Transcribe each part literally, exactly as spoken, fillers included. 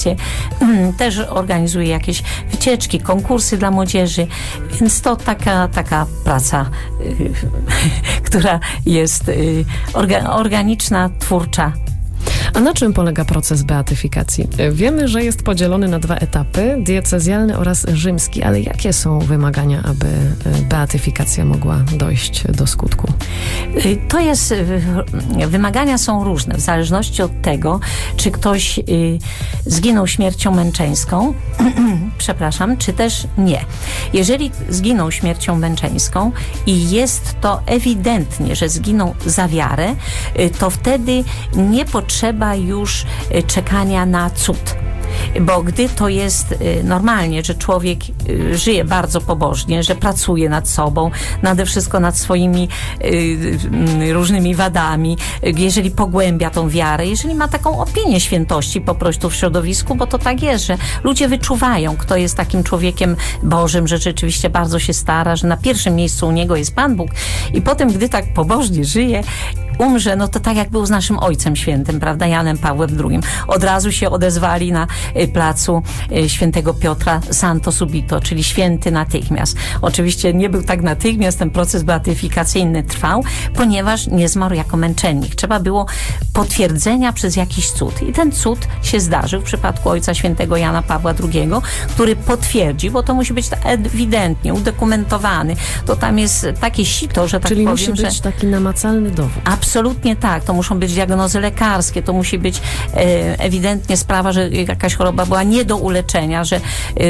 Też organizuje jakieś wycieczki, konkursy dla młodzieży, więc to taka, taka praca, yy, która jest yy, orga, organiczna, twórcza. A na czym polega proces beatyfikacji? Wiemy, że jest podzielony na dwa etapy, diecezjalny oraz rzymski, ale jakie są wymagania, aby beatyfikacja mogła dojść do skutku? To jest, wymagania są różne, w zależności od tego, czy ktoś zginął śmiercią męczeńską, przepraszam, czy też nie. Jeżeli zginął śmiercią męczeńską i jest to ewidentnie, że zginął za wiarę, to wtedy nie potrzeba już czekania na cud. Bo gdy to jest normalnie, że człowiek żyje bardzo pobożnie, że pracuje nad sobą, nade wszystko nad swoimi y, różnymi wadami, jeżeli pogłębia tą wiarę, jeżeli ma taką opinię świętości po prostu w środowisku, bo to tak jest, że ludzie wyczuwają, kto jest takim człowiekiem Bożym, że rzeczywiście bardzo się stara, że na pierwszym miejscu u niego jest Pan Bóg i potem, gdy tak pobożnie żyje, umrze, no to tak jak był z naszym Ojcem Świętym, prawda, Janem Pawłem drugim. Od razu się odezwali na placu Świętego Piotra Santo Subito, czyli święty natychmiast. Oczywiście nie był tak natychmiast, ten proces beatyfikacyjny trwał, ponieważ nie zmarł jako męczennik. Trzeba było potwierdzenia przez jakiś cud. I ten cud się zdarzył w przypadku Ojca Świętego Jana Pawła drugiego, który potwierdził, bo to musi być ewidentnie udokumentowany. To tam jest takie sito, że tak Czyli powiem, musi być że... taki namacalny dowód. Absolutnie tak. To muszą być diagnozy lekarskie, to musi być e, ewidentnie sprawa, że jakaś choroba była nie do uleczenia, że e,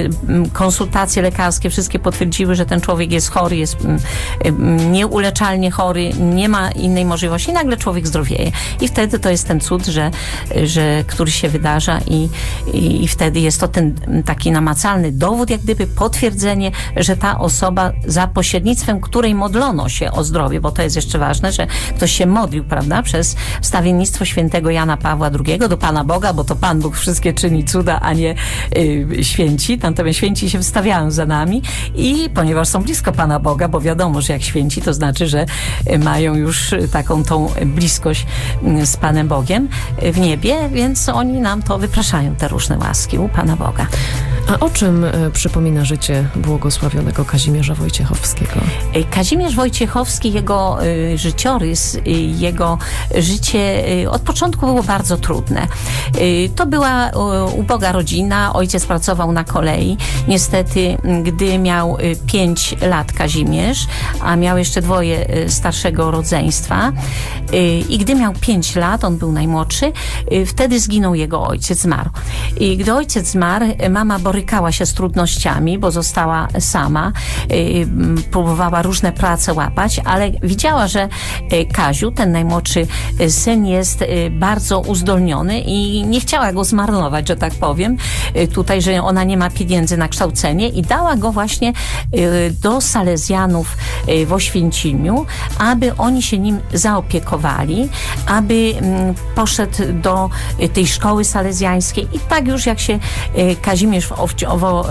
konsultacje lekarskie wszystkie potwierdziły, że ten człowiek jest chory, jest e, nieuleczalnie chory, nie ma innej możliwości i nagle człowiek zdrowieje. I wtedy to jest ten cud, że, że który się wydarza i, i, i wtedy jest to ten taki namacalny dowód, jak gdyby potwierdzenie, że ta osoba, za pośrednictwem której modlono się o zdrowie, bo to jest jeszcze ważne, że ktoś się modlił, prawda, przez wstawiennictwo świętego Jana Pawła drugiego do Pana Boga, bo to Pan Bóg wszystkie czyni cuda, a nie y, święci. Natomiast święci się wstawiają za nami i ponieważ są blisko Pana Boga, bo wiadomo, że jak święci, to znaczy, że mają już taką tą bliskość z Panem Bogiem w niebie, więc oni nam to wypraszają, te różne łaski u Pana Boga. A o czym przypomina życie błogosławionego Kazimierza Wojciechowskiego? Kazimierz Wojciechowski, jego y, życiorys, y, jego życie y, od początku było bardzo trudne. Y, to była y, uboga rodzina, ojciec pracował na kolei. Niestety, gdy miał y, pięć lat Kazimierz, a miał jeszcze dwoje y, starszego rodzeństwa y, i gdy miał pięć lat, on był najmłodszy, y, wtedy zginął jego ojciec, zmarł. I gdy ojciec zmarł, mama borykała się z trudnościami, bo została sama, y, próbowała różne prace łapać, ale widziała, że y, Kaziu, ten najmłodszy syn, jest y, bardzo uzdolniony i nie chciała go zmarnować, że tak powiem, y, tutaj, że ona nie ma pieniędzy na kształcenie i dała go właśnie y, do Salezjanów y, w Oświęcimiu, aby oni się nim zaopiekowali, aby y, poszedł do y, tej szkoły salezjańskiej i tak już jak się y, Kazimierz w, w,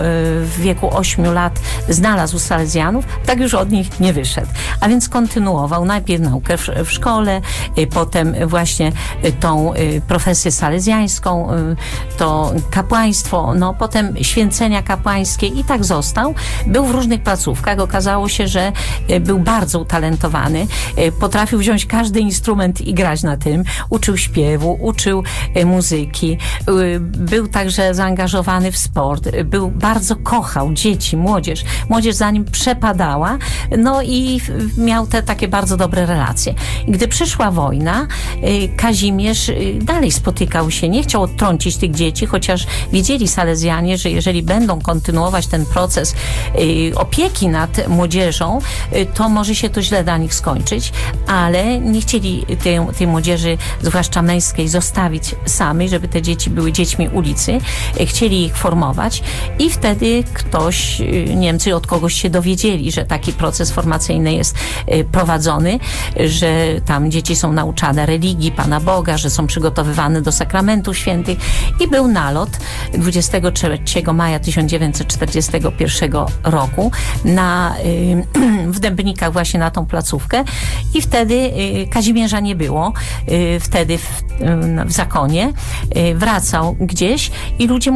w wieku ośmiu lat znalazł Salezjanów, tak już od nich nie wyszedł. A więc kontynuował najpierw naukę w, w szkole, y, potem właśnie y, tą y, profesję salezjańską, y, to kapłaństwo, no potem święcenia kapłańskie i tak został. Był w różnych placówkach. Okazało się, że y, był bardzo utalentowany. Y, potrafił wziąć każdy instrument i grać na tym. Uczył śpiewu, uczył y, muzyki. Y, był także zaangażowany w sport. Y, był, bardzo kochał dzieci, młodzież. Młodzież za nim przepadała. No i w, miał te takie bardzo dobre relacje. Gdy przyszła wojna, y, Kazimierz y, dalej spotykał się, nie chciał odtrącić tych dzieci, chociaż wiedzieli Salezjanie, że jeżeli będą kontynuować ten proces y, opieki nad młodzieżą, y, to może się to źle dla nich skończyć, ale nie chcieli tej, tej młodzieży, zwłaszcza męskiej, zostawić samej, żeby te dzieci były dziećmi ulicy. Y, chcieli ich formować i wtedy ktoś, y, Niemcy od kogoś się dowiedzieli, że taki proces formacyjny jest y, prowadzony, że tam dzieci są nauczane religii Pana Boga, że są przygotowywane do sakramentów świętych i był nalot dwudziestego trzeciego maja tysiąc dziewięćset czterdziestego pierwszego roku na, y, w Dębnikach właśnie na tą placówkę i wtedy y, Kazimierza nie było, y, wtedy w, y, w zakonie, y, wracał gdzieś i ludzie mu